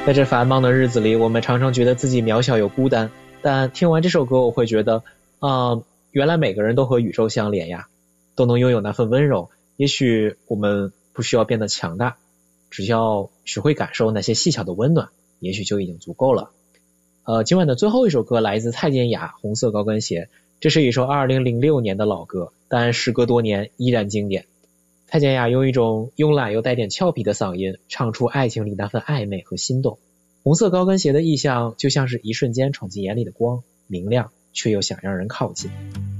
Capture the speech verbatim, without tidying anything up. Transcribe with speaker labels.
Speaker 1: 在这繁忙的日子里，我们常常觉得自己渺小又孤单，但听完这首歌我会觉得啊、呃，原来每个人都和宇宙相连呀，都能拥有那份温柔。也许我们不需要变得强大，只要学会感受那些细小的温暖，也许就已经足够了。呃，今晚的最后一首歌来自蔡健雅，红色高跟鞋。这是一首二零零六年的老歌，但时隔多年依然经典。蔡健雅用一种慵懒又带点俏皮的嗓音，唱出爱情里那份暧昧和心动。红色高跟鞋的意象就像是一瞬间闯进眼里的光，明亮却又想让人靠近。